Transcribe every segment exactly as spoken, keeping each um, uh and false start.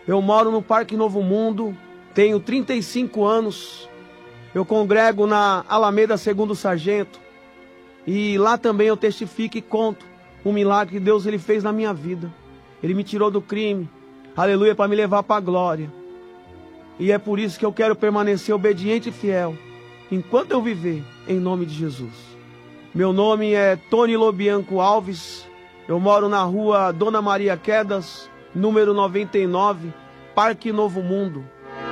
Eu moro no Parque Novo Mundo, tenho trinta e cinco anos. Eu congrego na Alameda Segundo Sargento. E lá também eu testifico e conto o milagre que Deus ele fez na minha vida. Ele me tirou do crime, aleluia, para me levar para a glória. E é por isso que eu quero permanecer obediente e fiel, enquanto eu viver, em nome de Jesus. Meu nome é Tony Lobianco Alves, eu moro na rua Dona Maria Quedas, número noventa e nove, Parque Novo Mundo.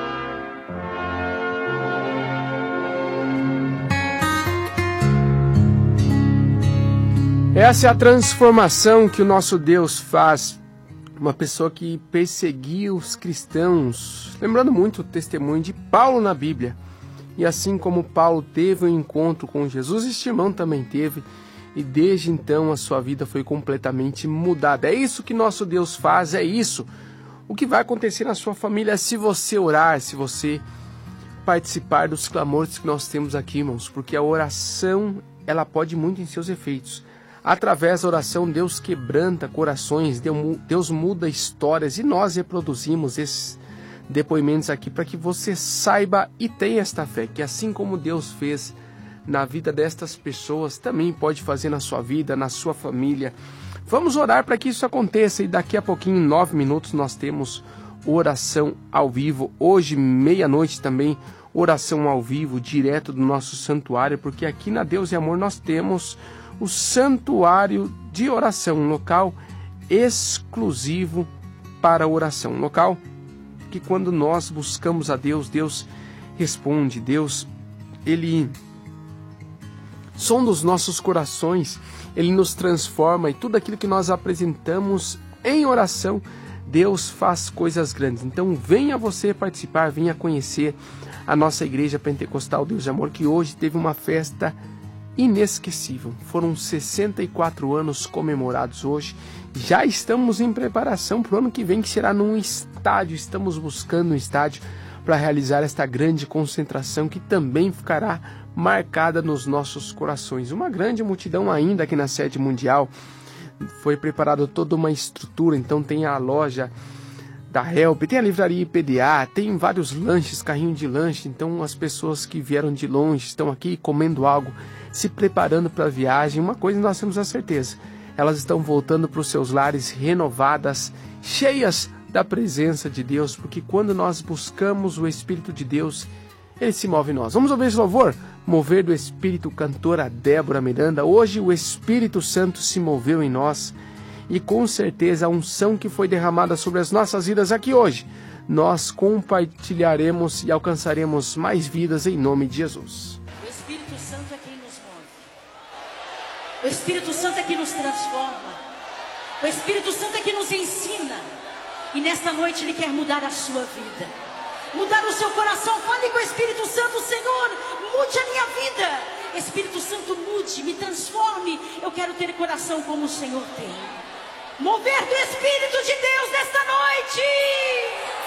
Essa é a transformação que o nosso Deus faz. Uma pessoa que perseguia os cristãos. Lembrando muito o testemunho de Paulo na Bíblia. E assim como Paulo teve um encontro com Jesus, este irmão também teve. E desde então a sua vida foi completamente mudada. É isso que nosso Deus faz, é isso. O que vai acontecer na sua família se você orar, se você participar dos clamores que nós temos aqui, irmãos. Porque a oração, ela pode muito em seus efeitos. Através da oração, Deus quebranta corações, Deus muda histórias e nós reproduzimos esses depoimentos aqui para que você saiba e tenha esta fé, que assim como Deus fez na vida destas pessoas, também pode fazer na sua vida, na sua família. Vamos orar para que isso aconteça e daqui a pouquinho, em nove minutos, nós temos oração ao vivo. Hoje, meia-noite também, oração ao vivo, direto do nosso santuário, porque aqui na Deus e Amor nós temos o santuário de oração, um local exclusivo para oração, um local que quando nós buscamos a Deus, Deus responde, Deus, Ele sonda os nossos corações, Ele nos transforma e tudo aquilo que nós apresentamos em oração, Deus faz coisas grandes. Então venha você participar, venha conhecer a nossa Igreja Pentecostal Deus de Amor, que hoje teve uma festa inesquecível. Foram sessenta e quatro anos comemorados hoje. Já estamos em preparação para o ano que vem, que será num estádio. Estamos buscando um estádio para realizar esta grande concentração que também ficará marcada nos nossos corações. Uma grande multidão ainda aqui na sede mundial. Foi preparada toda uma estrutura, então tem a loja da Help, tem a livraria I P D A, tem vários lanches, carrinho de lanche, então as pessoas que vieram de longe estão aqui comendo algo, se preparando para a viagem. Uma coisa nós temos a certeza, elas estão voltando para os seus lares renovadas, cheias da presença de Deus, porque quando nós buscamos o Espírito de Deus, Ele se move em nós. Vamos ouvir esse louvor? Mover do Espírito, cantora Débora Miranda. Hoje o Espírito Santo se moveu em nós e com certeza a unção que foi derramada sobre as nossas vidas aqui hoje, nós compartilharemos e alcançaremos mais vidas em nome de Jesus. O Espírito Santo é quem nos move. O Espírito Santo é quem nos transforma. O Espírito Santo é quem nos ensina. E nesta noite Ele quer mudar a sua vida, mudar o seu coração. Fale com o Espírito Santo: Senhor, mude a minha vida. Espírito Santo, mude, me transforme. Eu quero ter coração como o Senhor tem. Mover do Espírito de Deus nesta noite.